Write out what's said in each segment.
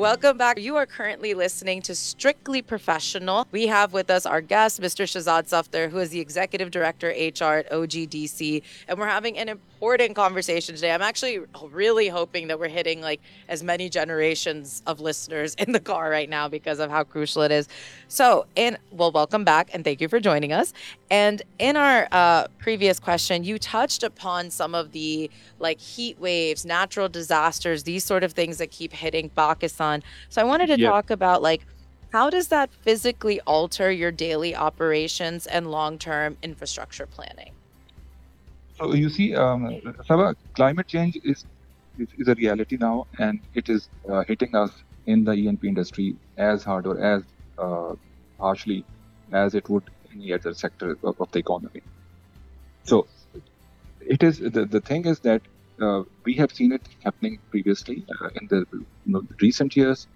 Welcome back. You are currently listening to Strictly Professional. We have with us our guest, Mr. Shazad Safdar, who is the Executive Director HR at OGDC. And we're having an important conversation today. I'm actually really hoping that we're hitting like as many generations of listeners in the car right now because of how crucial it is. Welcome back and thank you for joining us. And in our previous question, you touched upon some of the like heat waves, natural disasters, these sort of things that keep hitting Pakistan. So I wanted to Yes. talk about like how does that physically alter your daily operations and long-term infrastructure planning? So you see, Sabah, climate change is a reality now, and it is hitting us in the E&P industry as hard or as uh, harshly as it would any other sector of the economy. So it is the thing is that we have seen it happening previously in the recent years.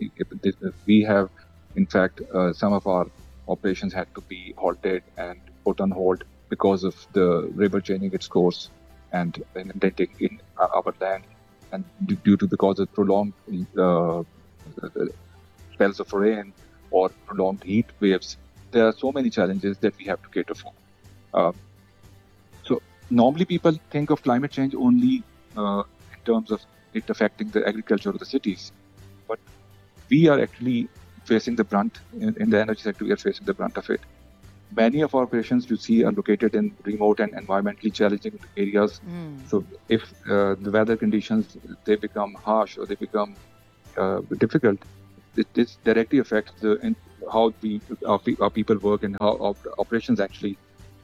We have, in fact, some of our operations had to be halted and put on hold because of the river changing its course and inundating in our land, and due to because of prolonged uh, spells of rain or prolonged heat waves. There are so many challenges that we have to cater for. Uh, so normally people think of climate change only in terms of it affecting the agriculture of the cities, but we are actually facing the brunt in the energy sector. We are facing the brunt of it. Many of our operations you see are located in remote and environmentally challenging areas. So if the weather conditions they become harsh or they become difficult, this directly affects how our people work and how our operations actually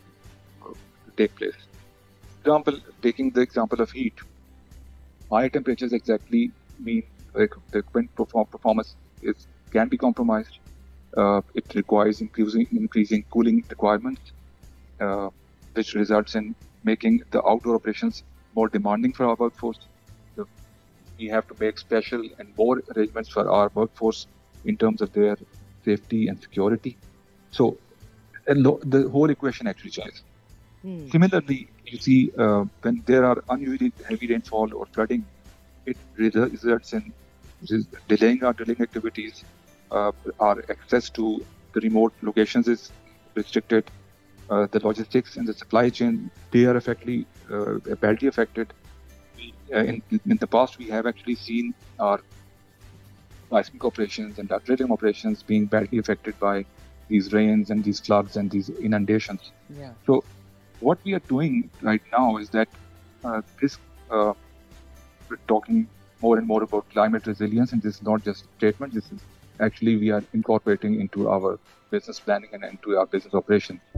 take place. Taking the example of heat, high temperatures exactly mean the equipment performance can be compromised. It requires increasing cooling requirements, uh, which results in making the outdoor operations more demanding for our workforce. So we have to make special and more arrangements for our workforce in terms of their safety and security. So the whole equation actually changes. Similarly, you see when there are unusually heavy rainfall or flooding, it results in delaying our drilling activities. Our access to the remote locations is restricted. The logistics and the supply chain, they are badly affected. In the past, we have actually seen our seismic operations and our drilling operations being badly affected by these rains and these floods and these inundations. Yeah. So what we are doing right now is that this we're talking more and more about climate resilience, and this is not just a statement. This is actually we are incorporating into our business planning and into our business operations.